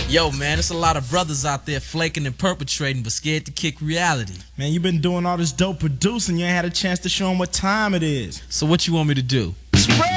Yo, man, there's a lot of brothers out there flaking and perpetrating, but scared to kick reality. Man, you been doing all this dope producing, you ain't had a chance to show them what time it is. So what you want me to do? Spread